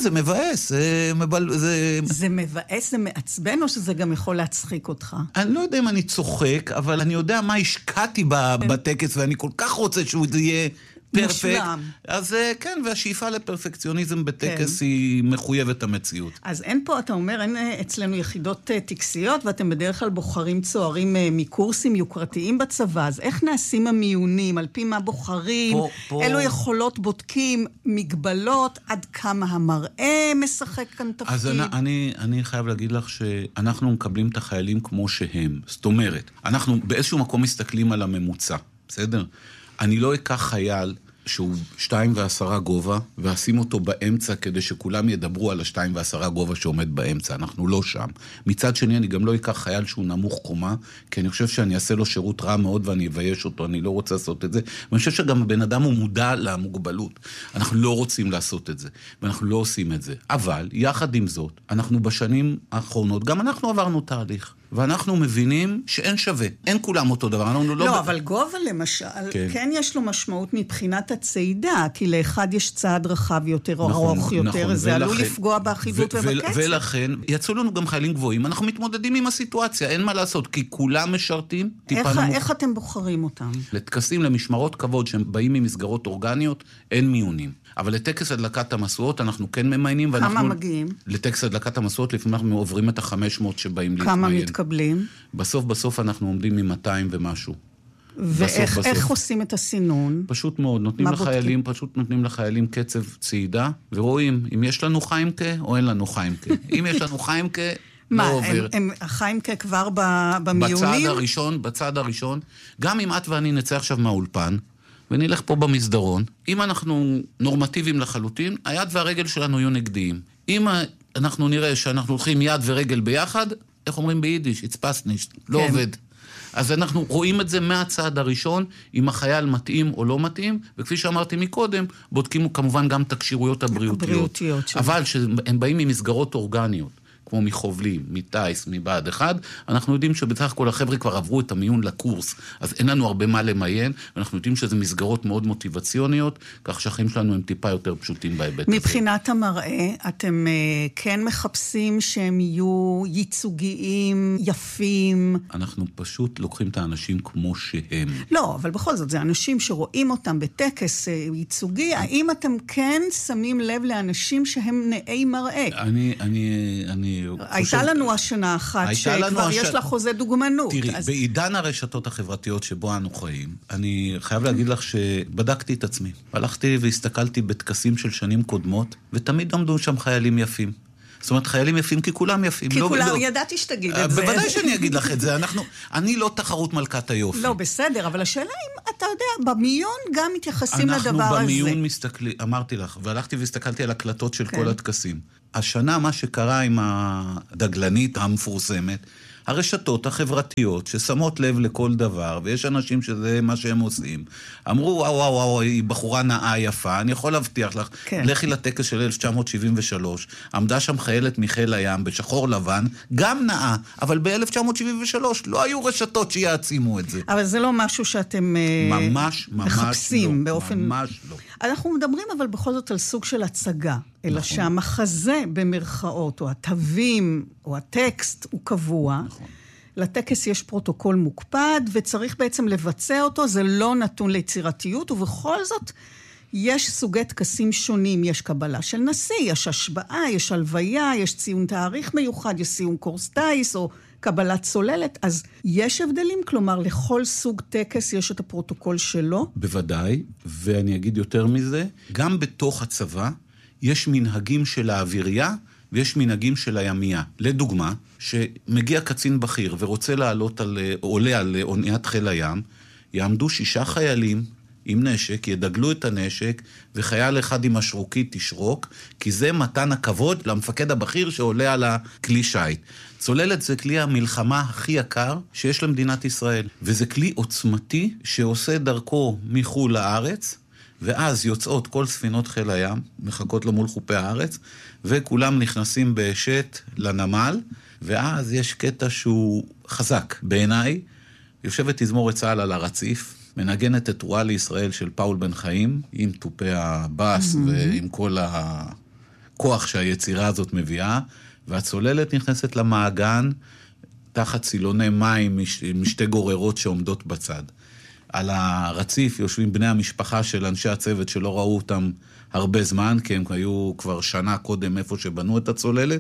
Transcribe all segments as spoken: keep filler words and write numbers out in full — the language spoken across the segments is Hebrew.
זה מבאס, זה, מבל... זה... זה מבאס, זה מעצבן, או שזה גם יכול להצחיק אותך? אני לא יודע אם אני צוחק, אבל אני יודע מה השקעתי בטקס, ואני כל כך רוצה שהוא יהיה פרפקט. אז כן, והשאיפה לפרפקציוניזם בטקס כן. היא מחויבת המציאות. אז אין פה, אתה אומר, אין אצלנו יחידות טקסיות, ואתם בדרך כלל בוחרים צוערים מקורסים יוקרתיים בצבא, אז איך נעשים המיונים? על פי מה בוחרים? פה, פה... אילו יכולות בודקים, מגבלות, עד כמה המראה משחק כאן תפקיד? אז אני, אני, אני חייב להגיד לך שאנחנו מקבלים את החיילים כמו שהם. זאת אומרת, אנחנו באיזשהו מקום מסתכלים על הממוצע, בסדר? אני לא אקח חייל שהוא שתיים ועשרה גובה, ואשים אותו באמצע כדי שכולם ידברו על השתיים ועשרה גובה שעומד באמצע. אנחנו לא שם. מצד שני, אני גם לא אקח חייל שהוא נמוך קומה, כי אני חושב שאני אעשה לו שירות רע מאוד ואני אבייש אותו, אני לא רוצה לעשות את זה. ואני חושב שגם הבן אדם הוא מודע למוגבלות. אנחנו לא רוצים לעשות את זה, ואנחנו לא עושים את זה. אבל, יחד עם זאת, אנחנו בשנים האחרונות, גם אנחנו עברנו תהליך. ואנחנו מבינים שאין שווה. אין כולם אותו דבר. לא, לא אבל גובה למשל, כן. כן יש לו משמעות מבחינת הצעידה, כי לאחד יש צעד רחב יותר, או נכון, ארוך יותר, נכון, זה ולכן, עלול לפגוע באחידות ו- ובקצב. ולכן, יצאו לנו גם חיילים גבוהים, אנחנו מתמודדים עם הסיטואציה, אין מה לעשות, כי כולם משרתים. איך, נמוך... איך אתם בוחרים אותם? לטקסים למשמרות כבוד, שהם באים ממסגרות אורגניות, אין מיונים. אבל לטקס הדלקת המסועות אנחנו כן ממיינים. כמה ואנחנו... מגיעים? לטקס הדלקת המסועות, לפעמים אנחנו עוברים את ה-חמש מאות שבאים להתמיין. כמה מתקבלים? בסוף בסוף אנחנו עומדים מ-מאתיים ומשהו. ואיך איך עושים את הסינון? פשוט מאוד, נותנים לחיילים, פשוט נותנים לחיילים קצב צעידה, ורואים אם יש לנו חיימקה או אין לנו חיימקה. אם יש לנו חיימקה, מה, הם החיימקה כבר במיונים? בצד הראשון, בצד הראשון, גם אם את ואני נצא עכשיו מהאולפן, ונלך פה במסדרון, אם אנחנו נורמטיביים לחלוטין, היד והרגל שלנו יהיו נגדיים. אם אנחנו נראה שאנחנו הולכים יד ורגל ביחד, איך אומרים ביידיש? It's past nicht, לא כן. עובד. אז אנחנו רואים את זה מהצעד הראשון, אם החייל מתאים או לא מתאים, וכפי שאמרתי מקודם, בודקים כמובן גם את הקשירויות הבריאותיות. הבריאותיות אבל שהם באים ממסגרות אורגניות. כמו מחובלים, מטייס, מבעד אחד, אנחנו יודעים שבצח כל החבר'ה כבר עברו את המיון לקורס, אז אין לנו הרבה מה למיין, ואנחנו יודעים שזה מסגרות מאוד מוטיבציוניות, כך שהחיים שלנו הם טיפה יותר פשוטים בהיבט הזה. מבחינת המראה, אתם uh, כן מחפשים שהם יהיו ייצוגיים, יפים? אנחנו פשוט לוקחים את האנשים כמו שהם. לא, אבל בכל זאת, זה אנשים שרואים אותם בטקס uh, ייצוגי, האם אתם כן שמים לב לאנשים שהם נאי מראה? אני, אני, אני הייתה לנו השנה אחת שכבר יש לה חוזה דוגמנות. תראי, בעידן הרשתות החברתיות שבו אנו חיים, אני חייב להגיד לך שבדקתי את עצמי. הלכתי והסתכלתי בטקסים של שנים קודמות, ותמיד עמדו שם חיילים יפים. זאת אומרת, חיילים יפים כי כולם יפים. כי כולם, ידעתי שתגיד את זה. בוודאי שאני אגיד לך את זה. אני לא תחרות מלכת היופי. לא, בסדר, אבל השאלה אם, אתה יודע, במיון גם מתייחסים לדבר הזה. אנחנו במיון מסתכלים, אמרתי לך, והלכתי והסתכלתי על הקלטות של כל הטקסים. השנה מה שקרה עם הדגלנית המפורסמת, הרשתות החברתיות ששמות לב לכל דבר, ויש אנשים שזה מה שהם עושים, אמרו, וואו, וואו, וואו, היא בחורה נאה יפה, אני יכול להבטיח לך, כן. לכי לטקס של אלף תשע מאות שבעים ושלוש, עמדה שם חיילת מחיל הים בשחור לבן, גם נאה, אבל ב-אלף תשע מאות שבעים ושלוש לא היו רשתות שיעצימו את זה. אבל זה לא משהו שאתם ממש, ממש מחפשים לא, באופן... ממש לא. אנחנו מדברים אבל בכל זאת על סוג של הצגה, אלא נכון. שהמחזה במרכאות, או התווים, או הטקסט, הוא קבוע. נכון. לטקס יש פרוטוקול מוקפד, וצריך בעצם לבצע אותו, זה לא נתון ליצירתיות, ובכל זאת יש סוגי טקסים שונים, יש קבלה של נשיא, יש השבעה, יש הלוויה, יש ציון תאריך מיוחד, יש סיום קורס טייס, או קבלת צוללת, אז יש הבדלים? כלומר, לכל סוג טקס יש את הפרוטוקול שלו? בוודאי, ואני אגיד יותר מזה, גם בתוך הצבא יש מנהגים של האווירייה, ויש מנהגים של הימייה. לדוגמה, שמגיע קצין בכיר ורוצה לעלות על, עולה על אוניית חיל הים, יעמדו שישה חיילים עם נשק, ידגלו את הנשק, וחייל אחד עם השרוקית תשרוק, כי זה מתן הכבוד למפקד הבכיר שעולה על הכלי שייט. צוללת זה כלי המלחמה הכי יקר שיש למדינת ישראל, וזה כלי עוצמתי שעושה דרכו מחול לארץ, ואז יוצאות כל ספינות חיל הים, מחכות לו מול חופי הארץ, וכולם נכנסים בשט לנמל, ואז יש קטע שהוא חזק. בעיניי, יושבת תזמורת צה"ל על הרציף, מנגנת את תרועה לישראל של פאול בן חיים, עם טופי הבאס mm-hmm. ועם כל הכוח שהיצירה הזאת מביאה, והצוללת נכנסת למעגן, תחת סילוני מים, משתי גוררות שעומדות בצד. על הרציף יושבים בני המשפחה של אנשי הצוות שלא ראו אותם הרבה זמן, כי הם היו כבר שנה קודם איפה שבנו את הצוללת,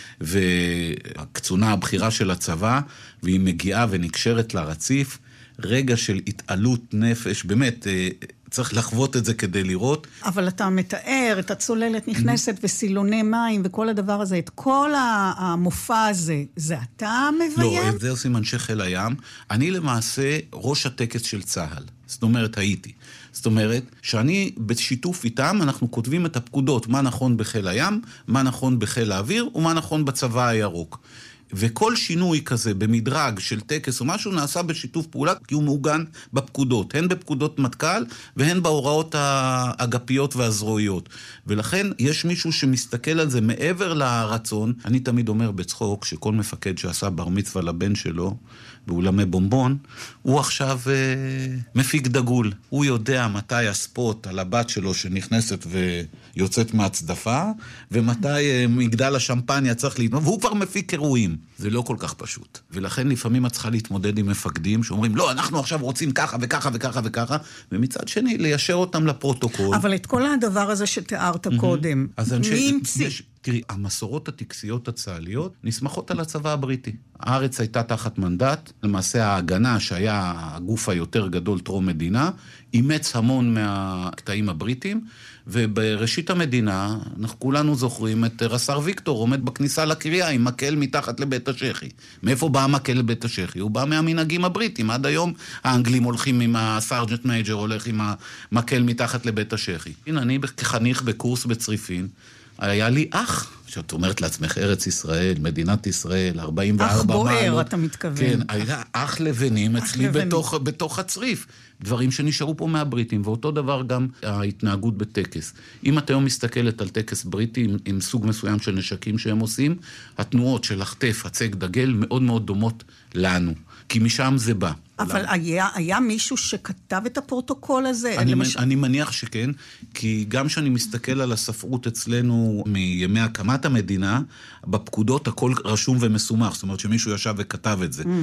והקצונה הבחירה של הצבא, והיא מגיעה ונקשרת לרציף, רגע של התעלות נפש, באמת, צריך לחוות את זה כדי לראות. אבל אתה מתאר את הצוללת נכנסת וסילוני מים וכל הדבר הזה, את כל המופע הזה, זה אתה מביים? לא, את זה עושים אנשי חיל הים. אני למעשה ראש הטקס של צה"ל. זאת אומרת, הייתי. זאת אומרת, שאני בשיתוף איתם, אנחנו כותבים את הפקודות, מה נכון בחיל הים, מה נכון בחיל האוויר, ומה נכון בצבא הירוק. וכל שינוי כזה במדרג של טקס או משהו נעשה בשיתוף פעולה, כי הוא מעוגן בפקודות, הן בפקודות מטכ"ל והן בהוראות האגפיות והזרועיות. ולכן יש מישהו שמסתכל על זה מעבר לרצון. אני תמיד אומר בצחוק שכל מפקד שעשה בר מצווה לבן שלו באולמי בומבון, הוא עכשיו אה, מפיק דגול. הוא יודע מתי הספוט על הבת שלו שנכנסת ויוצאת מהצדפה, ומתי אה, מגדל השמפניה צריך להתמודד, והוא כבר מפיק אירועים. זה לא כל כך פשוט. ולכן לפעמים את צריכה להתמודד עם מפקדים שאומרים, לא, אנחנו עכשיו רוצים ככה וככה וככה וככה, ומצד שני, ליישר אותם לפרוטוקול. אבל את כל הדבר הזה שתיארת קודם, מי המציא? תראי, המסורות הטקסיות הצה"ליות נסמכות על הצבא הבריטי. הארץ הייתה תחת מנדט, למעשה ההגנה שהיה הגוף היותר גדול טרום מדינה, אימץ המון מהקטעים הבריטים, ובראשית המדינה, אנחנו כולנו זוכרים את רס"ר ויקטור עומד בכניסה לקריה עם מקל מתחת לבית השחי. מאיפה בא המקל לבית השחי? הוא בא מהמנהגים הבריטים. עד היום האנגלים הולכים עם הסארג'נט מייג'ר, הולך עם המקל מתחת לבית השחי. הנה, אני כחניך בקורס בצריפין, היה לי אח, שאת אומרת לעצמך, ארץ ישראל, מדינת ישראל, ארבעים וארבע אח בוער, מעלות. אתה מתכוון. כן, היה אח לבנים אצלי לבנים. בתוך, בתוך הצריף. דברים שנשארו פה מהבריטים, ואותו דבר גם ההתנהגות בטקס. אם את היום מסתכלת על טקס בריטי עם, עם סוג מסוים של נשקים שהם עושים, התנועות של החטף, הצג דגל, מאוד מאוד דומות לנו. כי משם זה בא. אבל היה, היה מישהו שכתב את הפרוטוקול הזה? אני, למש... אני מניח שכן, כי גם שאני מסתכל על הספרות אצלנו מימי הקמת המדינה, בפקודות הכל רשום ומסומך, זאת אומרת שמישהו ישב וכתב את זה. Mm.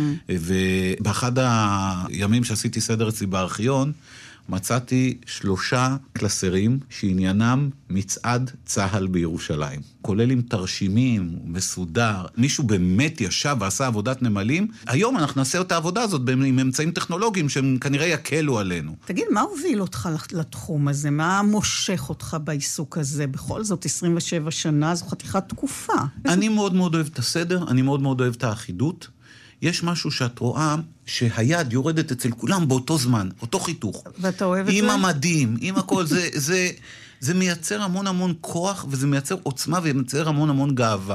ובאחד הימים שעשיתי סדר אצלי בארכיון, מצאתי שלושה קלסרים שעניינם מצעד צהל בירושלים. כולל עם תרשימים, מסודר. מישהו באמת ישב ועשה עבודת נמלים. היום אנחנו נעשה את העבודה הזאת עם אמצעים טכנולוגיים שהם כנראה יקלו עלינו. תגיד, מה הוביל אותך לתחום הזה? מה מושך אותך בעיסוק הזה? בכל זאת, עשרים ושבע שנה, זו חתיכת תקופה. אני מאוד מאוד אוהב את הסדר, אני מאוד מאוד אוהב את האחידות. יש משהו שאת רואה שהיד יורדת אצל כולם באותו זמן, אותו חיתוך. ואתה אוהב את זה? עם המדים, עם הכל. זה, זה, זה מייצר המון המון כוח, וזה מייצר עוצמה, ומייצר המון המון גאווה.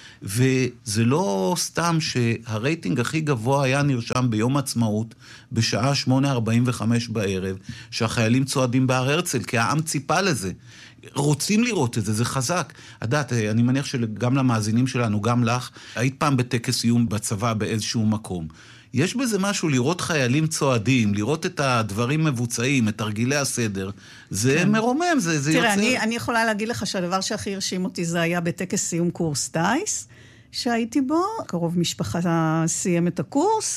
וזה לא סתם שהרייטינג הכי גבוה היה נרשם ביום עצמאות, בשעה שמונה ארבעים וחמש בערב, שהחיילים צועדים בהר הרצל, כי העם ציפה לזה. רוצים לראות את זה, זה חזק. עדת, אני מניח שגם למאזינים שלנו, גם לך, היית פעם בטקס סיום בצבא באיזשהו מקום. יש בזה משהו לראות חיילים צועדים, לראות את הדברים מבוצעים, את תרגילי הסדר, זה כן. מרומם, זה, זה תראה, יוצר... אני, אני יכולה להגיד לך שהדבר שהכי הרשים אותי זה היה בטקס סיום קורס טייס, שהייתי בו, קרוב משפחה סיים את הקורס,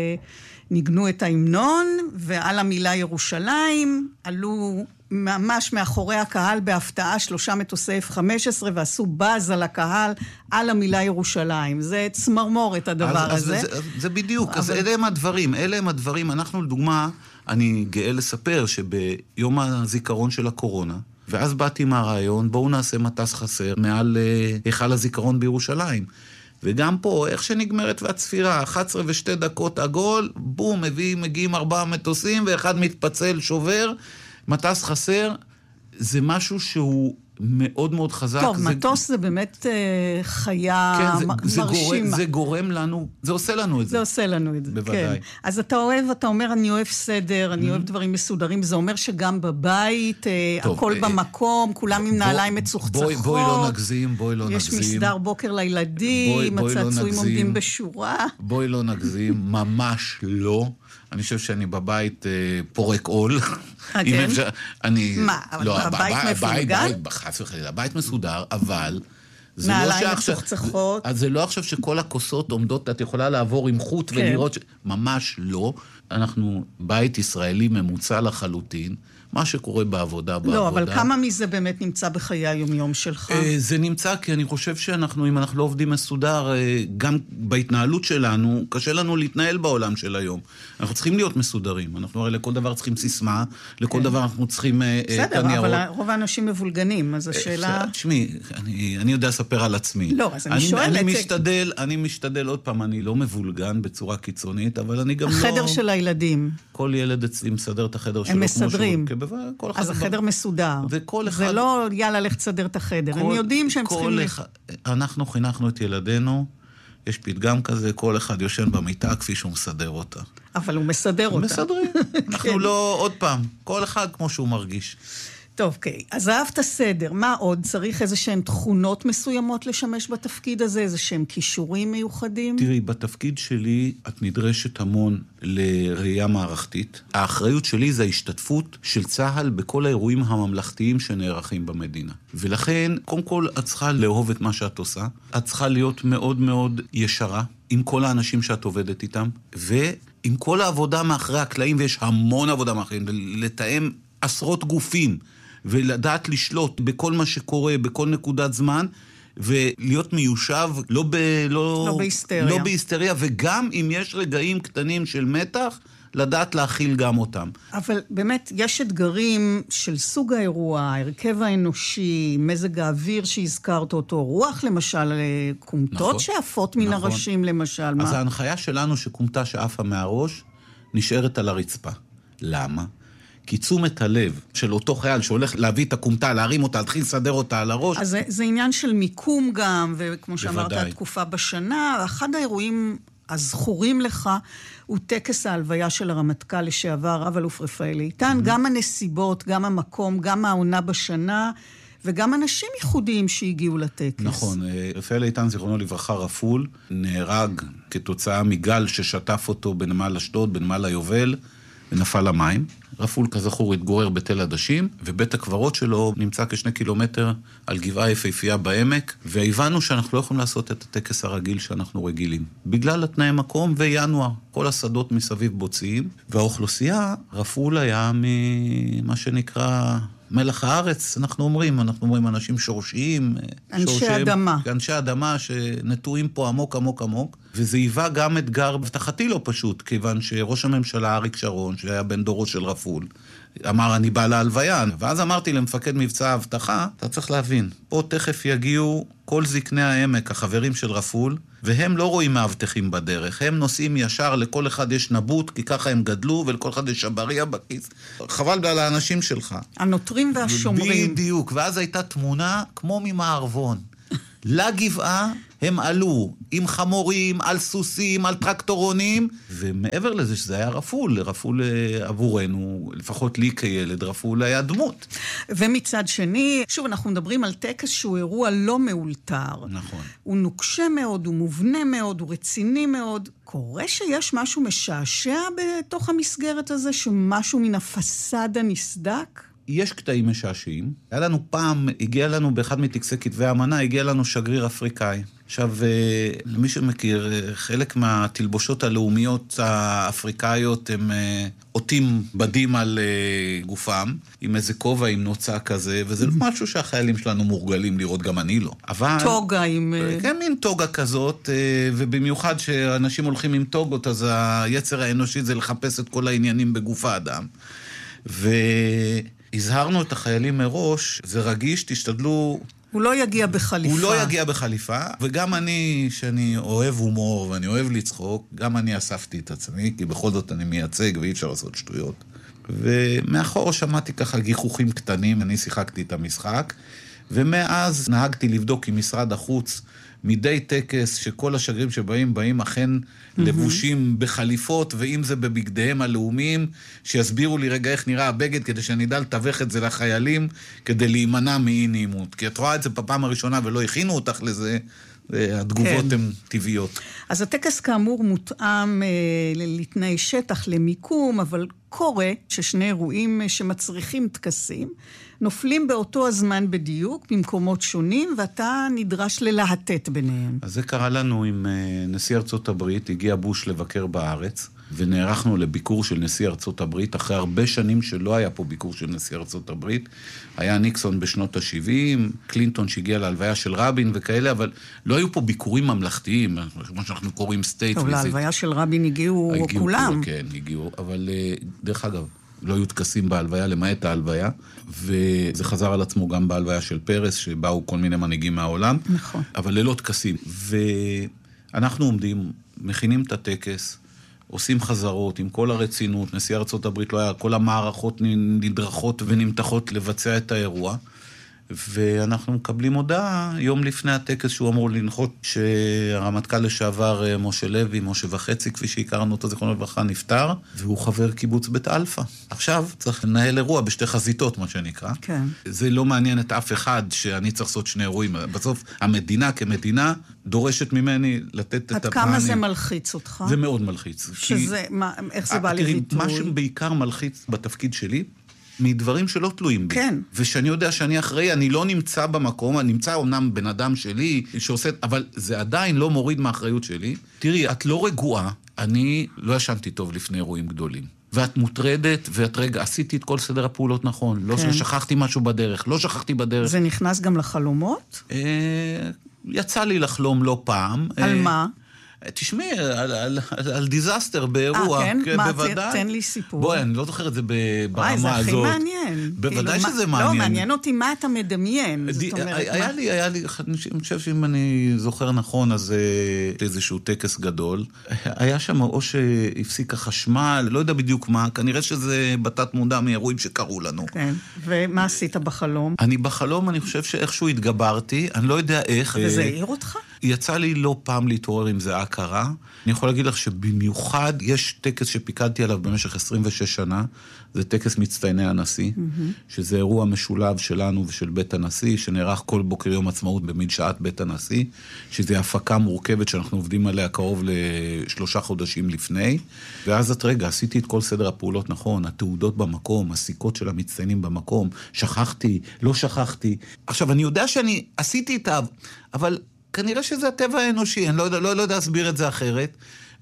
וניגנו את ההמנון, ועל המילה ירושלים, עלו ממש מאחורי הקהל בהפתעה שלושה מטוסי אף חמש עשרה, ועשו באז על הקהל על המילה ירושלים. זה צמרמורת הדבר אז, הזה. אז זה, זה בדיוק, אבל... אז אלה הם הדברים, אלה הם הדברים. אנחנו לדוגמה, אני גאה לספר שביום הזיכרון של הקורונה, ואז באתי מהרעיון, בואו נעשה מטס חסר מעל היכל הזיכרון בירושלים. וגם פה, איך שנגמרת והצפירה, אחת עשרה ושתי דקות עגול, בום, מביא, מגיעים ארבעה מטוסים, ואחד מתפצל, שובר, מטס חסר, זה משהו שהוא מאוד מאוד חזק. טוב, זה... מטוס זה באמת uh, חיה כן, זה, מ- זה מרשימה. גורם, זה גורם לנו, זה עושה לנו את זה. זה עושה לנו את זה, בוודאי. כן. אז אתה אוהב, אתה אומר, אני אוהב סדר, אני mm-hmm. אוהב דברים מסודרים, זה אומר שגם בבית, טוב, הכל אה, במקום, כולם עם נעליים מצוחצחות. בואי, בואי לא נגזים, בואי לא יש נגזים. יש מסדר בוקר לילדים, בואי, בואי הצעצועים לא עומדים בשורה. בואי לא נגזים, ממש לא. אני חושב שאני בבית אה, פורק עול. אתם? אני... מה, לא, בבית מפולגן? חס וחלילה, בית מסודר, אבל... נעליים מצוחצחות. אז זה לא עכשיו שכל הכוסות עומדות, את יכולה לעבור עם חוט ולראות... ממש לא. אנחנו בית ישראלי ממוצע לחלוטין, מה שקורה בעבודה, בעבודה. לא, אבל כמה מזה באמת נמצא בחיי היומיום שלך? זה נמצא, כי אני חושב שאנחנו, אם אנחנו לא עובדים מסודר, גם בהתנהלות שלנו, קשה לנו להתנהל בעולם של היום. אנחנו צריכים להיות מסודרים. אנחנו הרי לכל דבר צריכים סיסמה, לכל דבר אנחנו צריכים... בסדר, אבל רוב האנשים מבולגנים, אז השאלה... תשמעי, אני יודע לספר על עצמי. לא, אז אני שואלת... אני משתדל, אני משתדל עוד פעם, אני לא מבולגן בצורה קיצונית, אבל אני גם לא... החדר של הילדים. כל ילד אצלי מסדר את החדר שלו. הם מסדרים. אז דבר... החדר מסודר. וכל אחד... זה לא יאללה לך תסדר את החדר. כל... הם יודעים שהם צריכים... אחד... אנחנו חינכנו את ילדינו, יש פתגם כזה, כל אחד יושן במיטה כפי שהוא מסדר אותה. אבל הוא מסדר אותה. מסדרים. אנחנו לא, עוד פעם, כל אחד כמו שהוא מרגיש. טוב, אוקיי. אז אהבת סדר. מה עוד? צריך איזה שהן תכונות מסוימות לשמש בתפקיד הזה? איזה שהם כישורים מיוחדים? תראי, בתפקיד שלי את נדרשת המון לראייה מערכתית. האחריות שלי זה ההשתתפות של צה"ל בכל האירועים הממלכתיים שנערכים במדינה. ולכן, קודם כל, את צריכה לאהוב את מה שאת עושה. את צריכה להיות מאוד מאוד ישרה עם כל האנשים שאת עובדת איתם, ועם כל העבודה מאחרי הקלעים, ויש המון עבודה מאחרי, לתאם עשרות גופים, ולדעת לשלוט בכל מה שקורה, בכל נקודת זמן, ולהיות מיושב, לא, ב, לא, לא בהיסטריה. לא בהיסטריה, וגם אם יש רגעים קטנים של מתח, לדעת להכיל גם אותם. אבל באמת, יש אתגרים של סוג האירוע, ההרכב האנושי, מזג האוויר שהזכרת אותו, רוח למשל, קומטות נכון, שעפות מן נכון. הראשים למשל. אז מה? ההנחיה שלנו שקומטה שעפה מהראש, נשארת על הרצפה. למה? כי תשומת הלב של אותו חייל שהולך להביא את הקומטה, להרים אותה, להתחיל לסדר אותה על הראש. אז זה, זה עניין של מיקום גם, וכמו שאמרת, התקופה בשנה, אחד האירועים הזכורים לך הוא טקס ההלוויה של הרמטכ"ל לשעבר, רב אלוף רפאל איתן, mm-hmm. גם הנסיבות, גם המקום, גם העונה בשנה, וגם אנשים ייחודיים שהגיעו לטקס. נכון, רפאל איתן, זיכרונו לברכה, רפול, נהרג כתוצאה מגל ששטף אותו בנמל אשדוד, בנמל היובל, ונפל למים. רפול כזכור התגורר בתל עדשים, ובית הקברות שלו נמצא כשני קילומטר על גבעה יפהפייה בעמק, והבנו שאנחנו לא יכולים לעשות את הטקס הרגיל שאנחנו רגילים. בגלל התנאי מקום וינואר, כל השדות מסביב בוצעים, והאוכלוסייה, רפול היה ממה שנקרא מלח הארץ, אנחנו אומרים, אנחנו אומרים אנשים שורשיים, אנשי שורשיים, אדמה. אנשי אדמה שנטועים פה עמוק עמוק עמוק, וזה היווה גם אתגר הבטחתי לא פשוט, כיוון שראש הממשלה אריק שרון, שהיה בן דורו של רפול, אמר אני בא להלוויה, ואז אמרתי למפקד מבצע ההבטחה, אתה צריך להבין, פה תכף יגיעו כל זקני העמק, החברים של רפול, והם לא רואים מאבטחים בדרך, הם נוסעים ישר, לכל אחד יש נבוט, כי ככה הם גדלו, ולכל אחד יש שבריה בכיס. חבל על האנשים שלך. הנוטרים והשומרים. בדיוק, ואז הייתה תמונה כמו ממערבון. לגבעה הם עלו עם חמורים, על סוסים, על טרקטורונים, ומעבר לזה שזה היה רפול, רפול עבורנו, לפחות לי כילד, רפול היה דמות. ומצד שני, שוב, אנחנו מדברים על טקס שהוא אירוע לא מאולתר. נכון. הוא נוקשה מאוד, הוא מובנה מאוד, הוא רציני מאוד. קורה שיש משהו משעשע בתוך המסגרת הזה, שמשהו מן הפסדה נסדק? יש קטעים משעשעים. היה לנו פעם, הגיע לנו באחד מטקסי כתבי האמנה, הגיע לנו שגריר אפריקאי. עכשיו, למי שמכיר, חלק מהתלבושות הלאומיות האפריקאיות הם עוטים בדים על גופם, עם איזה כובע, עם נוצה כזה, וזה לא משהו שהחיילים שלנו מורגלים לראות, גם אני לא. אבל... טוגה עם... כן, מין טוגה כזאת, ובמיוחד שאנשים הולכים עם טוגות, אז היצר האנושי זה לחפש את כל העניינים בגוף האדם. ו... הזהרנו את החיילים מראש, זה רגיש, תשתדלו... הוא לא יגיע בחליפה. הוא לא יגיע בחליפה, וגם אני, שאני אוהב הומור ואני אוהב לצחוק, גם אני אספתי את עצמי, כי בכל זאת אני מייצג ואי אפשר לעשות שטויות. ומאחור שמעתי ככה גיחוכים קטנים, אני שיחקתי את המשחק, ומאז נהגתי לבדוק עם משרד החוץ, מדי טקס שכל השגרירים שבאים, באים אכן mm-hmm. לבושים בחליפות, ואם זה בבגדיהם הלאומיים, שיסבירו לי רגע איך נראה הבגד, כדי שאני אדע לתווך את זה לחיילים, כדי להימנע מאי נעימות. כי את רואה את זה בפעם הראשונה ולא הכינו אותך לזה, התגובות כן. הן טבעיות. אז הטקס כאמור מותאם אה, לתנאי שטח, למיקום, אבל קורה ששני אירועים שמצריכים טקסים, נופלים באותו הזמן בדיוק, במקומות שונים, ואתה נדרש ללהטט ביניהם. אז זה קרה לנו עם נשיא ארצות הברית, הגיע בוש לבקר בארץ, ונערכנו לביקור של נשיא ארצות הברית, אחרי הרבה שנים שלא היה פה ביקור של נשיא ארצות הברית. היה ניקסון בשנות ה-שבעים, קלינטון שהגיע להלוויה של רבין וכאלה, אבל לא היו פה ביקורים ממלכתיים, כמו שאנחנו קוראים סטייט ויזיט. להלוויה של רבין הגיעו, הגיעו כולם. כן, הגיעו, אבל דרך אגב, לא היו תקסים בהלוויה, למעט ההלוויה, וזה חזר על עצמו גם בהלוויה של פרס, שבאו כל מיני מנהיגים מהעולם. נכון. אבל ללא תקסים. ואנחנו עומדים, מכינים את הטקס, עושים חזרות עם כל הרצינות, נשיא ארצות הברית לא היה, כל המערכות נדרכות ונמתחות לבצע את האירוע, ואנחנו מקבלים הודעה יום לפני הטקס שהוא אמור לנחות שהרמטכ"ל לשעבר משה לוי, משה וחצי, כפי שהכרנו אותו זיכרונו לברכה, נפטר, והוא חבר קיבוץ בית אלפא. עכשיו צריך לנהל אירוע בשתי חזיתות, מה שנקרא. כן. זה לא מעניין את אף אחד שאני צריך לעשות שני אירועים. בסוף המדינה כמדינה דורשת ממני לתת את הפעמים. עד כמה זה מלחיץ אותך? זה מאוד מלחיץ. שזה, מה, איך זה בא לביטוי? מה שבעיקר מלחיץ בתפקיד שלי, מדברים שלא תלויים בי. כן. ושאני יודע שאני אחראי, אני לא נמצא במקום, אני נמצא אומנם בן אדם שלי, שעושה, אבל זה עדיין לא מוריד מהאחריות שלי. תראי, את לא רגועה, אני לא ישנתי טוב לפני אירועים גדולים. ואת מוטרדת, ואת רגע, עשיתי את כל סדר הפעולות נכון, לא כן. שכחתי משהו בדרך, לא שכחתי בדרך. זה נכנס גם לחלומות? אה, יצא לי לחלום לא פעם. על אה, מה? תשמעי, על, על, על, על דיזסטר באירוע. אה, כן? כן, מה, בוודאי. תן לי סיפור. בואי, אני לא זוכר את זה ברמה הזאת. וואי, זה הכי מעניין. בוודאי כאילו, שזה מה, מעניין. לא, מעניין אותי מה אתה מדמיין. די, זאת אומרת, היה מה... לי, היה לי, אני חושב שאם אני זוכר נכון, אז איזשהו טקס גדול. היה שם או שהפסיק החשמל, לא יודע בדיוק מה, כנראה שזה בתת מודע מאירועים שקרו לנו. כן, ומה עשית בחלום? אני בחלום, אני חושב שאיכשהו התגברתי, אני לא יודע איך. וזה העיר אותך? יצא לי לא פעם להתעורר עם זה הכרה. אני יכול להגיד לך שבמיוחד יש טקס שפיקדתי עליו במשך עשרים ושש שנה, זה טקס מצטייני הנשיא, mm-hmm. שזה אירוע משולב שלנו ושל בית הנשיא, שנערך כל בוקר יום עצמאות במדשאת בית הנשיא, שזה הפקה מורכבת שאנחנו עובדים עליה קרוב לשלושה חודשים לפני, ואז את רגע, עשיתי את כל סדר הפעולות נכון, התעודות במקום, הסיכות של המצטיינים במקום, שכחתי, לא שכחתי. עכשיו, אני יודע שאני עשיתי את ה... אבל... כנראה שזה הטבע האנושי, אני לא יודע, לא, לא יודע להסביר את זה אחרת,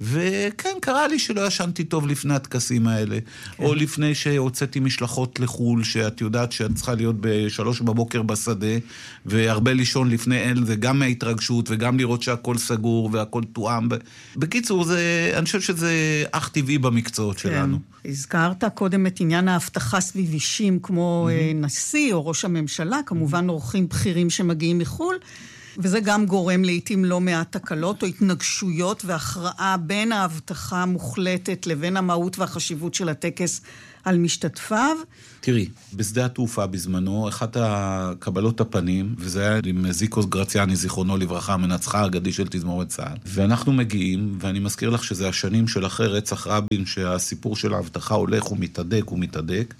וכן, קרה לי שלא ישנתי טוב לפני התקסים האלה, כן. או לפני שהוצאתי משלחות לחול, שאת יודעת שאת צריכה להיות בשלוש בבוקר בשדה, והרבה לישון לפני אל, זה גם מההתרגשות, וגם לראות שהכל סגור, והכל תואם. בקיצור, זה, אני חושב שזה אך טבעי במקצועות כן. שלנו. הזכרת קודם את עניין ההבטחה סביב אישים, כמו mm-hmm. נשיא או ראש הממשלה, כמובן אורחים בכירים שמגיעים מחול, וזה גם גורם לעתים לא מעט תקלות או התנגשויות והכרעה בין ההבטחה המוחלטת לבין המהות והחשיבות של הטקס על משתתפיו. תראי, בשדה התעופה בזמנו, אחת הקבלות הפנים, וזה היה עם זיקו גרציאני, זיכרונו לברכה, המנצחה האגדי של תזמורת צה"ל. ואנחנו מגיעים, ואני מזכיר לך שזה השנים של אחרי רצח רבין, שהסיפור של ההבטחה הולך ומתהדק ומתהדק,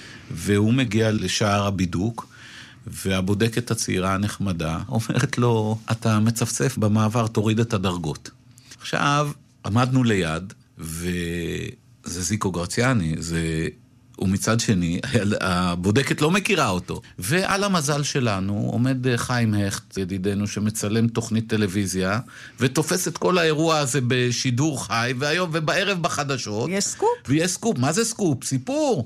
והוא מגיע לשער הבידוק, והבודקת הצעירה הנחמדה אומרת לו, אתה מצפצף במעבר, תוריד את הדרגות. עכשיו, עמדנו ליד, וזה זיקו גרציאני, זה... ומצד שני, הבודקת לא מכירה אותו. ועל המזל שלנו עומד חיים הכט, ידידנו, שמצלם תוכנית טלוויזיה, ותופס את כל האירוע הזה בשידור חי, והיום ובערב בחדשות. יש סקופ. ויש סקופ. מה זה סקופ? סיפור.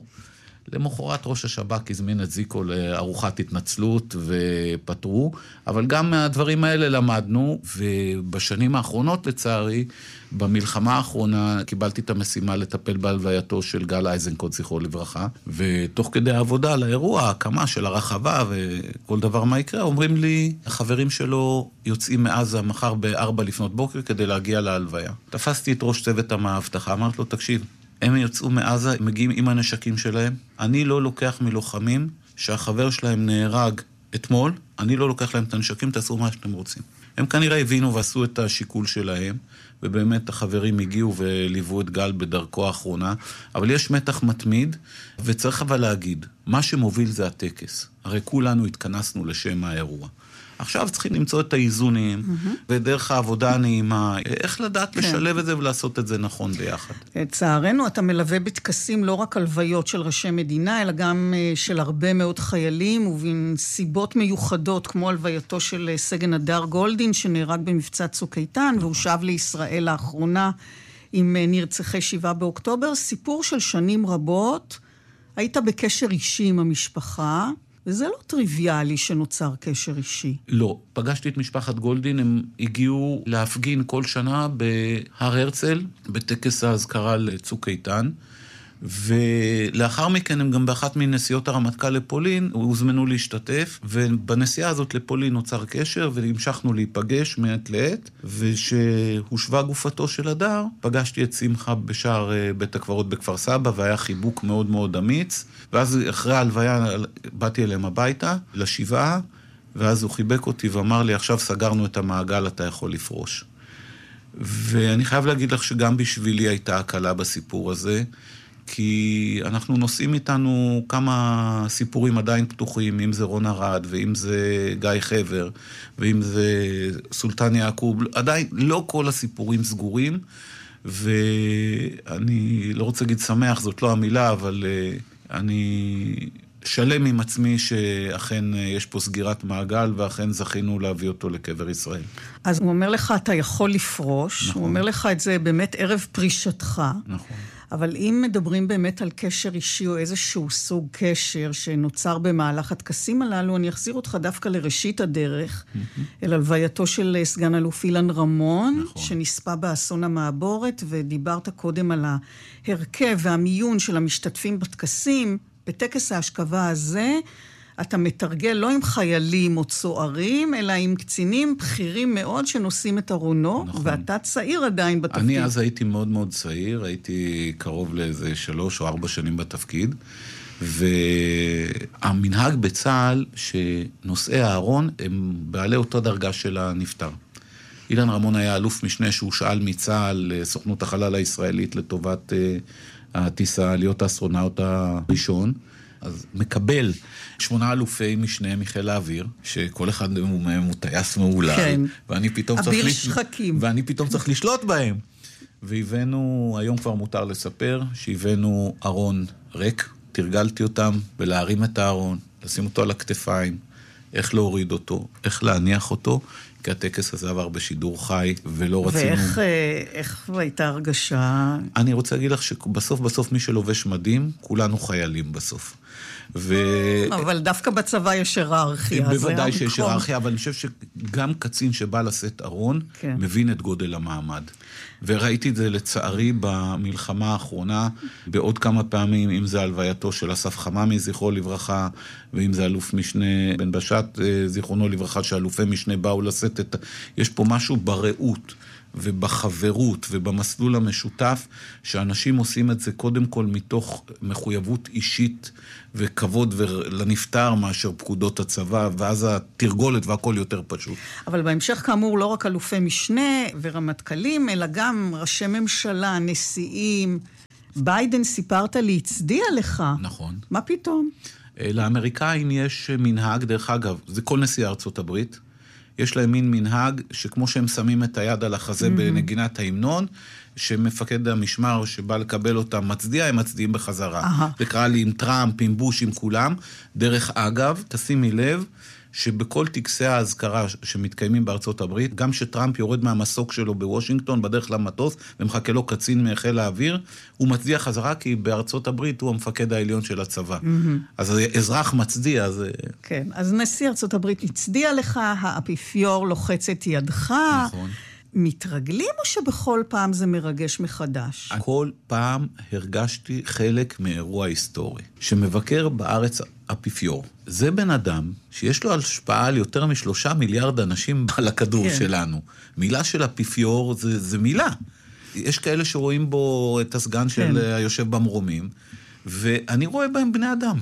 למחרת ראש השב"כ הזמין את זיקו לארוחת התנצלות ופטרו, אבל גם מהדברים האלה למדנו, ובשנים האחרונות לצערי, במלחמה האחרונה קיבלתי את המשימה לטפל בהלווייתו של גל אייזנקוט, זכרו לברכה, ותוך כדי העבודה לאירוע, הקמה של הרחבה וכל דבר מה יקרה, אומרים לי, החברים שלו יוצאים מעזה מחר בארבע לפנות בוקר כדי להגיע להלוויה. תפסתי את ראש צוות המאבטחה, אמרת לו, תקשיב, הם יוצאו מעזה, הם מגיעים עם הנשקים שלהם. אני לא לוקח מלוחמים שהחבר שלהם נהרג אתמול, אני לא לוקח להם את הנשקים, תעשו מה שאתם רוצים. הם כנראה הבינו ועשו את השיקול שלהם, ובאמת החברים הגיעו וליוו את גל בדרכו האחרונה, אבל יש מתח מתמיד, וצריך אבל להגיד מה שמוביל זה הטקס. הרי כולנו התכנסנו לשם האירוע. עכשיו צריכים למצוא את האיזונים, mm-hmm. ודרך העבודה הנעימה, איך לדעת כן. לשלב את זה ולעשות את זה נכון ביחד. לצערנו, אתה מלווה בטקסים לא רק הלוויות של ראשי מדינה, אלא גם של הרבה מאוד חיילים, ובנסיבות מיוחדות, כמו הלווייתו של סגן הדר גולדין, שנהרג במבצע צוק איתן, והוא שב לישראל לאחרונה עם נרצחי שבעה באוקטובר. סיפור של שנים רבות, היית בקשר אישי עם המשפחה, וזה לא טריוויאלי שנוצר קשר אישי. לא. פגשתי את משפחת גולדין, הם הגיעו להפגין כל שנה בהר הרצל, בטקס ההזכרה לצוק איתן, ולאחר מכן הם גם באחת מנסיעות הרמטכ"ל לפולין, הוזמנו להשתתף, ובנסיעה הזאת לפולין נוצר קשר, והמשכנו להיפגש מעת לעת, ושהושבה גופתו של הדר, פגשתי את שמחה בשער בית הקברות בכפר סבא, והיה חיבוק מאוד מאוד אמיץ, ואז אחרי ההלוויה באתי אליהם הביתה, לשבעה, ואז הוא חיבק אותי ואמר לי, עכשיו סגרנו את המעגל, אתה יכול לפרוש. ואני חייב להגיד לך שגם בשבילי הייתה הקלה בסיפור הזה, כי אנחנו נושאים איתנו כמה סיפורים עדיין פתוחים, אם זה רון ארד, ואם זה גיא חבר, ואם זה סולטן יעקוב, עדיין לא כל הסיפורים סגורים, ואני לא רוצה להגיד שמח, זאת לא המילה, אבל אני שלם עם עצמי שאכן יש פה סגירת מעגל, ואכן זכינו להביא אותו לקבר ישראל. אז הוא אומר לך, אתה יכול לפרוש, נכון. הוא אומר לך את זה באמת ערב פרישתך. נכון. אבל אם מדברים באמת על קשר אישי או איזשהו סוג קשר שנוצר במהלך הטקסים הללו, אני אחזיר אותך דווקא לראשית הדרך, mm-hmm. אל הלווייתו של סגן אלוף אילן רמון, נכון. שנספה באסון המעבורת, ודיברת קודם על ההרכב והמיון של המשתתפים בטקסים. בטקס ההשכבה הזה, אתה מתרגל לא עם חיילים או צוערים, אלא עם קצינים בכירים מאוד שנושאים את ארונו, נכון. ואתה צעיר עדיין בתפקיד. אני אז הייתי מאוד מאוד צעיר, הייתי קרוב לאיזה שלוש או ארבע שנים בתפקיד, והמנהג בצה"ל שנושאי הארון הם בעלי אותה דרגה של הנפטר. אילן רמון היה אלוף משנה שהוא שאל מצה"ל סוכנות החלל הישראלית לטובת הטיסה, להיות האסטרונאוט הראשון, אז מקבל שמונה אלופי משנה מחיל האוויר, שכל אחד מהם הוא טייס מעולל, כן. ואני פתאום צריך לש... ואני פתאום צריך לשלוט בהם. והבאנו, היום כבר מותר לספר, שהבאנו ארון ריק, תרגלתי אותם, ולהרים את הארון, לשים אותו על הכתפיים, איך להוריד אותו, איך להניח אותו, כי הטקס הזה עבר בשידור חי, ולא רצינו... ואיך איך הייתה הרגשה? אני רוצה להגיד לך שבסוף בסוף מי שלובש מדים, כולנו חיילים בסוף. ו... אבל דווקא בצבא יש היררכיה. בוודאי שיש היררכיה, אבל אני חושב שגם קצין שבא לשאת ארון, כן. מבין את גודל המעמד. וראיתי את זה לצערי במלחמה האחרונה, בעוד כמה פעמים, אם זה הלווייתו של אסף חממי, זכרו לברכה, ואם זה אלוף משנה בן בשט, זכרונו לברכה, שאלופי משנה באו לשאת את... יש פה משהו בראות ובחברות ובמסלול המשותף, שאנשים עושים את זה קודם כל מתוך מחויבות אישית וכבוד לנפטר מאשר פקודות הצבא, ואז התרגולת והכל יותר פשוט. אבל בהמשך כאמור לא רק אלופי משנה ורמטכ"לים, אלא גם ראשי ממשלה, נשיאים. ביידן סיפרת לי, הצדיע לך. נכון. מה פתאום? לאמריקאים יש מנהג, דרך אגב, זה כל נשיא ארצות הברית, יש להם מין מנהג שכמו שהם שמים את היד על החזה mm-hmm. בנגינת ההמנון, שמפקד המשמר שבא לקבל אותם מצדיע, הם מצדיעים בחזרה. Uh-huh. זה קרא לי עם טראמפ, עם בוש, עם כולם. דרך אגב, תשימי לב, שבכל טקסי ההזכרה שמתקיימים בארצות הברית, גם שטראמפ יורד מהמסוק שלו בוושינגטון, בדרך למטוס, ומחכה לו קצין מחיל האוויר, הוא מצדיע חזרה, כי בארצות הברית הוא המפקד העליון של הצבא. Mm-hmm. אז אזרח מצדיע, אז... כן, אז נשיא ארצות הברית הצדיע לך, האפיפיור לוחץ את ידך. נכון. מתרגלים או שבכל פעם זה מרגש מחדש? כל פעם הרגשתי חלק מאירוע היסטורי, שמבקר בארץ אפיפיור. זה בן אדם שיש לו השפעה על יותר משלושה מיליארד אנשים על הכדור כן. שלנו. מילה של אפיפיור זה, זה מילה. יש כאלה שרואים בו את הסגן כן. של היושב במרומים, ואני רואה בהם בני אדם.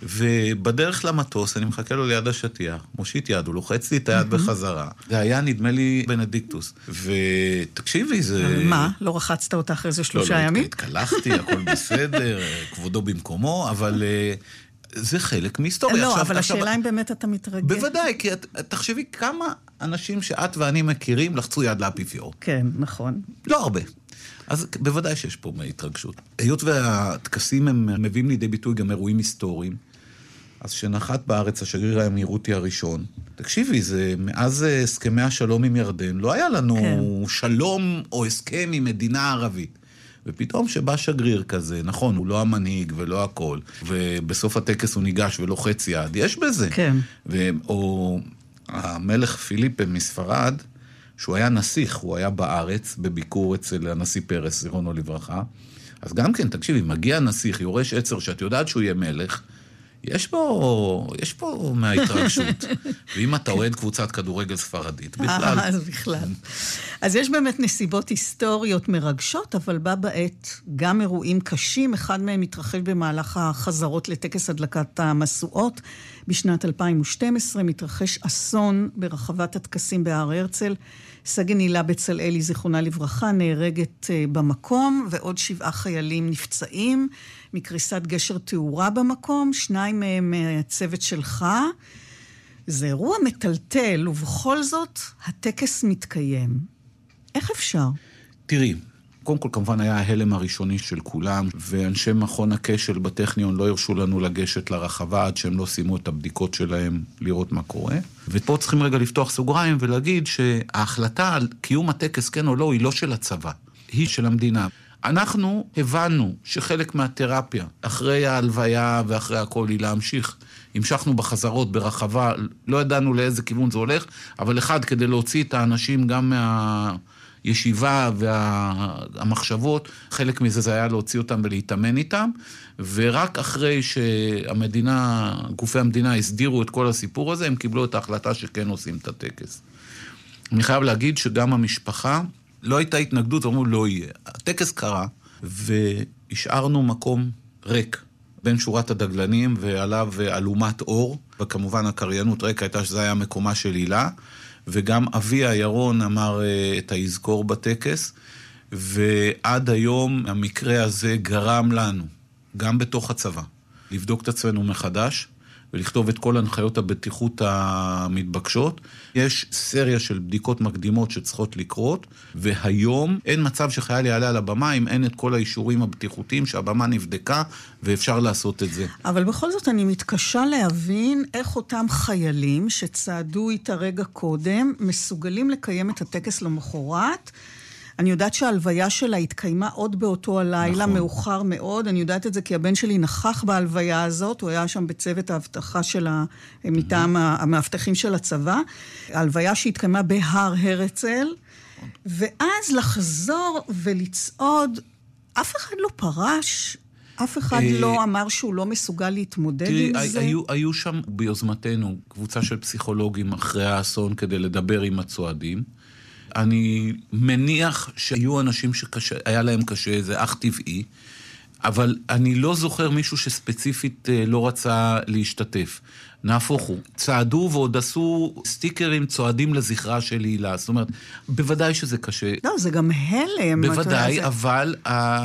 ובדרך למטוס אני מחכה לו ליד השטיח, מושיט יד, הוא לוחץ לי את היד בחזרה. זה היה נדמה לי בנדיקטוס. ותקשיבי, זה... מה? לא רחצת אותה אחרי זה שלושה ימים? לא, לא, התקלחתי, הכל בסדר, כבודו במקומו, אבל זה חלק מהיסטוריה. לא, עכשיו, אבל עכשיו, השאלה אם באמת אתה מתרגש. בוודאי, כי את, תחשבי כמה אנשים שאת ואני מכירים לחצו יד לאפיפיור. כן, נכון. לא הרבה. אז בוודאי שיש פה מהתרגשות. היות והטקסים הם מביאים לידי ביטוי גם אירועים היסטוריים, אז שנחת בארץ השגריר האמירותי הראשון, תקשיבי, זה מאז הסכמי השלום עם ירדן, לא היה לנו כן. שלום או הסכם עם מדינה ערבית. ופתאום שבא שגריר כזה, נכון, הוא לא המנהיג ולא הכל, ובסוף הטקס הוא ניגש ולוחץ יד, יש בזה. כן. ו... או המלך פיליפה מספרד, שהוא היה נסיך, הוא היה בארץ, בביקור אצל הנשיא פרס, זיכרונו לברכה. אז גם כן, תקשיבי, מגיע נסיך, יורש עצר, שאת יודעת שהוא יהיה מלך, יש פה, יש פה מההתרגשות. ואם אתה אוהד קבוצת כדורגל ספרדית, בכלל. אז בכלל. אז יש באמת נסיבות היסטוריות מרגשות, אבל בה בעת גם אירועים קשים, אחד מהם מתרחש במהלך החזרות לטקס הדלקת המשואות. בשנת אלפיים ושתים עשרה מתרחש אסון ברחבת הטקסים בהר הרצל. סגן הילה בצלאלי, זיכרונה לברכה, נהרגת במקום, ועוד שבעה חיילים נפצעים מקריסת גשר תאורה במקום, שניים מהם מהצוות שלך. זה אירוע מטלטל, ובכל זאת הטקס מתקיים. איך אפשר? תראי, קודם כל כמובן היה ההלם הראשוני של כולם, ואנשי מכון הכשל בטכניון לא הרשו לנו לגשת לרחבה עד שהם לא סיימו את הבדיקות שלהם לראות מה קורה. ופה צריכים רגע לפתוח סוגריים ולהגיד שההחלטה על קיום הטקס כן או לא היא לא של הצבא, היא של המדינה. אנחנו הבנו שחלק מהתרפיה, אחרי ההלוויה ואחרי הכל, היא להמשיך. המשכנו בחזרות ברחבה, לא ידענו לאיזה כיוון זה הולך, אבל אחד, כדי להוציא את האנשים גם מהישיבה והמחשבות, חלק מזה זה היה להוציא אותם ולהתאמן איתם, ורק אחרי שהמדינה, גופי המדינה הסדירו את כל הסיפור הזה, הם קיבלו את ההחלטה שכן עושים את הטקס. אני חייב להגיד שגם המשפחה, לא הייתה התנגדות, אמרו לא יהיה. הטקס קרה, והשארנו מקום ריק בין שורת הדגלנים, ועליו אלומת אור, וכמובן הקריינות ריק הייתה שזה היה מקומה של הילה, וגם אבי הירון אמר את היזכור בטקס, ועד היום המקרה הזה גרם לנו, גם בתוך הצבא, לבדוק את עצמנו מחדש, ולכתוב את כל הנחיות הבטיחות המתבקשות. יש סריה של בדיקות מקדימות שצריכות לקרות, והיום אין מצב שחייל יעלה על הבמה אם אין את כל האישורים הבטיחותיים שהבמה נבדקה, ואפשר לעשות את זה. אבל בכל זאת אני מתקשה להבין איך אותם חיילים שצעדו איתה רגע קודם, מסוגלים לקיים את הטקס למחרת. אני יודעת שההלוויה שלה התקיימה עוד באותו הלילה, נכון. מאוחר מאוד. אני יודעת את זה כי הבן שלי נכח בהלוויה הזאת, הוא היה שם בצוות ההבטחה של מטעם המאבטחים של הצבא. ההלוויה שהתקיימה בהר הרצל, ואז לחזור ולצעוד, אף אחד לא פרש, אף אחד לא אמר שהוא לא מסוגל להתמודד עם זה. היו, היו שם ביוזמתנו קבוצה של פסיכולוגים אחרי האסון כדי לדבר עם הצועדים. אני מניח שהיו אנשים שהיה להם קשה, זה אך טבעי, אבל אני לא זוכר מישהו שספציפית לא רצה להשתתף. נהפוך הוא, צעדו ועוד עשו סטיקרים צועדים לזכרה של הילה, זאת אומרת, בוודאי שזה קשה. לא, זה גם הלם. בוודאי, אבל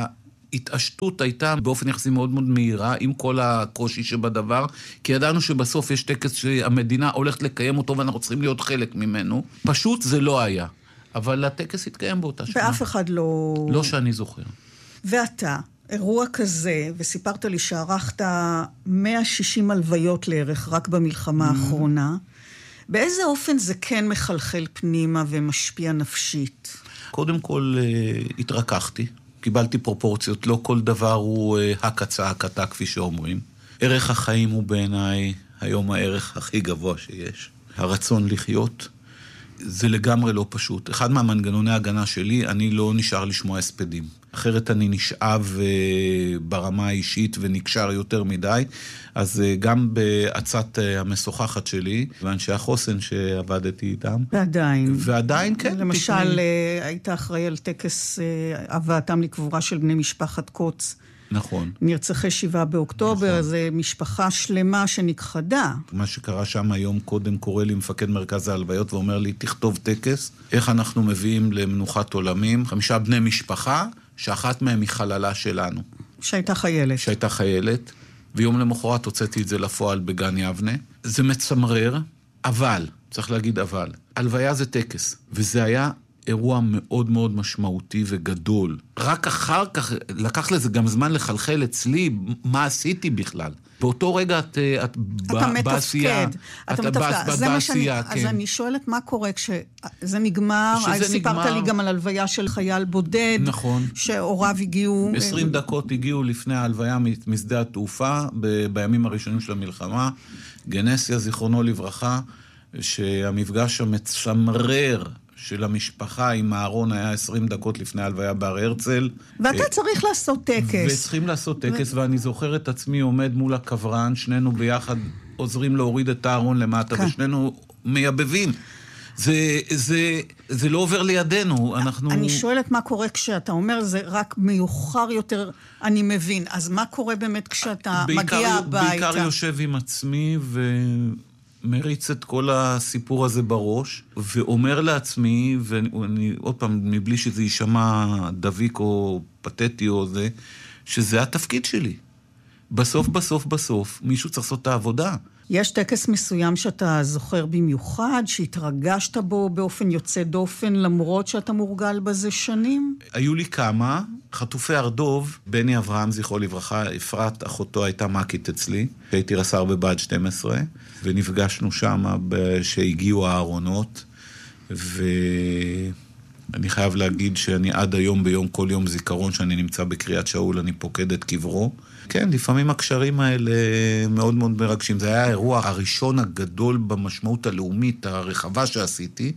ההתעשתות הייתה באופן יחסי מאוד מאוד מהירה, עם כל הקושי שבדבר, כי ידענו שבסוף יש טקס שהמדינה הולכת לקיים אותו, ואנחנו צריכים להיות חלק ממנו. פשוט זה לא היה. אבל הטקס התקיים באותה שנה. ואף אחד לא... לא שאני זוכר. ואתה, אירוע כזה, וסיפרת לי שערכת מאה ושישים הלוויות לערך רק במלחמה האחרונה, באיזה אופן זה כן מחלחל פנימה ומשפיע נפשית? קודם כל, התרככתי. קיבלתי פרופורציות. לא כל דבר הוא הקצה, הקטה, כפי שאומרים. ערך החיים הוא בעיניי היום הערך הכי גבוה שיש. הרצון לחיות. זה לגמרי לא פשוט. אחד מהמנגנוני ההגנה שלי, אני לא נשאר לשמוע הספדים. אחרת אני נשאב ברמה האישית ונקשר יותר מדי. אז גם בעצת המשוחחת שלי, ואנשי החוסן שעבדתי איתם. ועדיין. ועדיין, כן. למשל, תתני... היית אחראי על טקס הבאתם לקבורה של בני משפחת קוץ. נכון. נרצחי שבעה באוקטובר, נכון. זה משפחה שלמה שנכחדה. מה שקרה שם היום קודם קורא לי מפקד מרכז ההלוויות ואומר לי, תכתוב טקס, איך אנחנו מביאים למנוחת עולמים, חמישה בני משפחה, שאחת מהם היא חללה שלנו. שהייתה חיילת. שהייתה חיילת, ויום למחרת הוצאתי את זה לפועל בגן יבנה. זה מצמרר, אבל, צריך להגיד אבל, הלוויה זה טקס, וזה היה אירוע מאוד מאוד משמעותי וגדול. רק אחר כך, לקח לזה גם זמן לחלחל אצלי, מה עשיתי בכלל. באותו רגע את, את אתה בעשייה. מתפקד. אתה מתפקד. זה מה שאני, אז אני שואלת מה קורה כשזה נגמר. סיפרת לי גם על הלוויה של חייל בודד. נכון. שהוריו הגיעו. עשרים דקות הגיעו לפני ההלוויה משדה התעופה, בימים הראשונים של המלחמה. גנסיה, זיכרונו לברכה, שהמפגש המצמרר של המשפחה עם הארון היה עשרים דקות לפני ההלוויה בהר הרצל. ואתה צריך לעשות טקס. וצריכים לעשות טקס, ואני זוכר את עצמי עומד מול הקברן, שנינו ביחד עוזרים להוריד את הארון למטה, ושנינו מייבבים. זה, זה, זה לא עובר לידינו, אנחנו... אני שואלת מה קורה כשאתה אומר, זה רק מיוחר יותר, אני מבין. אז מה קורה באמת כשאתה מגיע הביתה? בעיקר יושב עם עצמי ו... מריץ את כל הסיפור הזה בראש, ואומר לעצמי, ואני עוד פעם, מבלי שזה יישמע דביק או פתטי או זה, שזה התפקיד שלי. בסוף, בסוף, בסוף, מישהו צריך לעשות את העבודה. יש טקס מסוים שאתה זוכר במיוחד, שהתרגשת בו באופן יוצא דופן, למרות שאתה מורגל בזה שנים? היו לי כמה. חטופי ארדוב, בני אברהם, זכרו לברכה, אפרת, אחותו הייתה מקית אצלי, שהייתי רס"ר בבה"ד שתים עשרה, ונפגשנו שם שהגיעו הארונות, ואני חייב להגיד שאני עד היום, ביום כל יום זיכרון, שאני נמצא בקריית שאול, אני פוקד את קברו. כן, לפעמים הקשרים האלה מאוד מאוד מרגשים. זה היה האירוע הראשון הגדול במשמעות הלאומית הרחבה שעשיתי,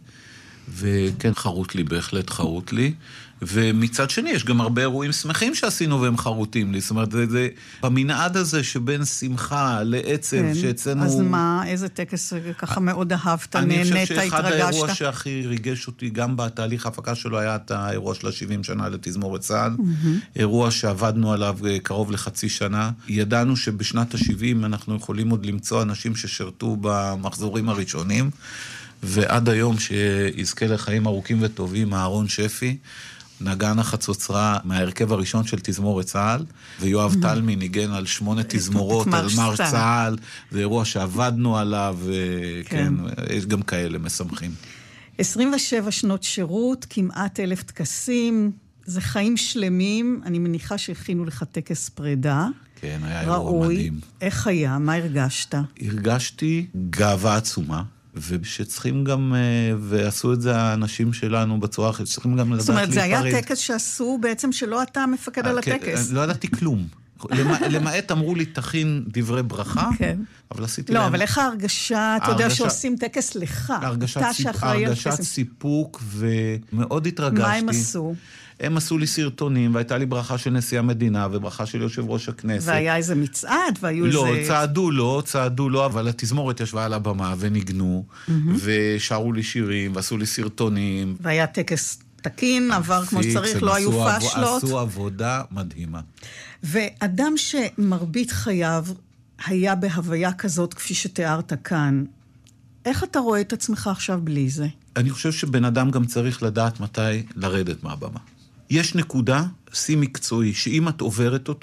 וכן, חרוט לי, בהחלט חרוט לי. ומצד שני, יש גם הרבה אירועים שמחים שעשינו והם חרוטים לי. זאת אומרת, זה, זה במנעד הזה שבין שמחה לעצב, כן, שאצלנו... אז מה, איזה טקס ככה מאוד אהבת, נהנית, התרגשת? התרגשת? אני חושב שאחד האירוע שהכי ריגש אותי, גם בתהליך ההפקה שלו, היה את האירוע של ה-שבעים שנה לתזמורת צה"ל. Mm-hmm. אירוע שעבדנו עליו קרוב לחצי שנה. ידענו שבשנת ה-שבעים אנחנו יכולים עוד למצוא אנשים ששרתו במחזורים הראשונים, ועד היום שיזכה לחיים ארוכים וטובים, אהרון שפי, נגן החצוצרה מההרכב הראשון של תזמורת צה"ל, ויואב תלמי ניגן על שמונה תזמורות, על מרש צה"ל, זה אירוע שעבדנו עליו, וכן, יש גם כאלה משמחים. עשרים ושבע שנות שירות, כמעט אלף טקסים, זה חיים שלמים, אני מניחה שהכינו לך טקס פרידה. כן, היה אירוע מדהים. איך היה? מה הרגשת? הרגשתי גאווה עצומה. ושצריכים גם, ועשו את זה האנשים שלנו בצורה אחרת, צריכים גם לדעת להתפרד. זאת אומרת, זה היה טקס שעשו בעצם שלא אתה מפקד על הטקס. לא ידעתי כלום. למעט אמרו לי, תכין דברי ברכה, אבל עשיתי להם... לא, אבל איך ההרגשה, אתה יודע שעושים טקס לך, אתה שאחראי על טקס. הרגשת סיפוק, ומאוד התרגשתי. מה הם עשו? הם עשו לי סרטונים, והייתה לי ברכה של נשיא המדינה, וברכה של יושב ראש הכנסת. והיה איזה מצעד, והיו איזה... לא, צעדו לא, צעדו לא, אבל התזמורת ישבה על הבמה, וניגנו, ושרו לי שירים, ועשו לי סרטונים. והיה טקס תקין, עבר כמו שצריך, לא היו פשלות. עשו עבודה מדהימה. ואדם שמרבית חייו היה בהוויה כזאת, כפי שתיארת כאן, איך אתה רואה את עצמך עכשיו בלי זה? אני חושב שבן אדם גם צריך לדעת מתי לרדת מהבמה. יש נקודה, שיא מקצועי, שאם את עוברת אותו,